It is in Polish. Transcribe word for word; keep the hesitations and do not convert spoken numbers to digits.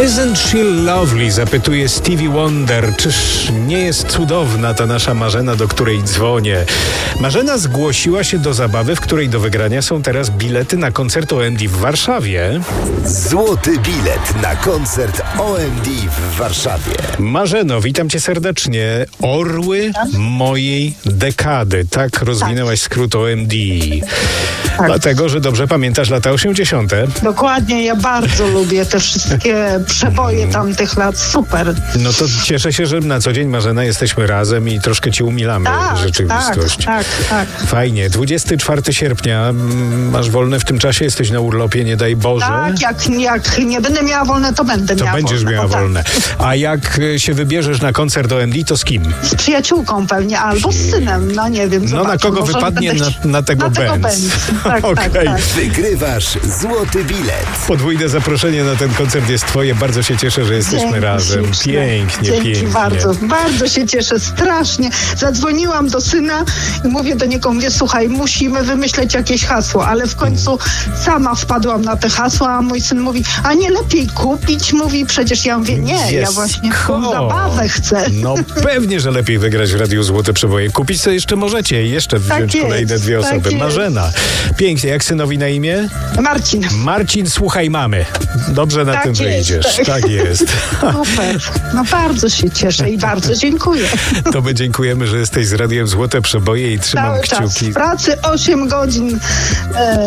Isn't she lovely? Zapytuje Stevie Wonder. Czyż nie jest cudowna ta nasza Marzena, do której dzwonię? Marzena zgłosiła się do zabawy, w której do wygrania są teraz bilety na koncert O M D w Warszawie. Złoty bilet na koncert O M D w Warszawie. Marzeno, witam cię serdecznie. Orły mojej dekady. Tak rozwinęłaś skrót O M D. Tak. Dlatego, że dobrze pamiętasz lata osiemdziesiąte. Dokładnie, ja bardzo lubię te wszystkie przeboje tamtych lat, super. No to cieszę się, że na co dzień, Marzena, jesteśmy razem i troszkę ci umilamy Tak, rzeczywistość. tak, tak, tak. Fajnie. dwudziestego czwartego sierpnia mm, masz wolne w tym czasie, jesteś na urlopie, nie daj Boże. Tak, jak, jak nie będę miała wolne, to będę To miała będziesz wolne. miała O, tak. wolne. A jak y, się wybierzesz na koncert O M D, to z kim? Z przyjaciółką pewnie, albo z synem, no nie wiem. No zobaczę, na kogo może wypadnie? będę- Na, na tego na tego Benz. Benz. Tak, Okej. tak, tak. Wygrywasz złoty bilet. Podwójne zaproszenie na ten koncert jest twoje. Bardzo się cieszę, że jesteśmy Dzięki razem. śliczne. Pięknie, Dzięki pięknie. bardzo, bardzo się cieszę, strasznie. Zadzwoniłam do syna i mówię do niego, mówię, słuchaj, musimy wymyśleć jakieś hasło, ale w końcu sama wpadłam na te hasła, a mój syn mówi, a nie lepiej kupić? Mówi, przecież ja mówię, nie, ja Jest właśnie tą ko. zabawę chcę. No pewnie, że lepiej wygrać w Radiu Złote Przeboje. Kupić sobie jeszcze możecie i jeszcze wziąć jest, kolejne dwie tak osoby. jest. Marzena. Pięknie. Jak synowi na imię? Marcin. Marcin, słuchaj mamy. Dobrze na Tak tym jest, wyjdziesz. tak. Tak jest. Super. No bardzo się cieszę i bardzo dziękuję. To my dziękujemy, że jesteś z Radiem Złote Przeboje i trzymam Cały czas kciuki. w pracy osiem godzin. E,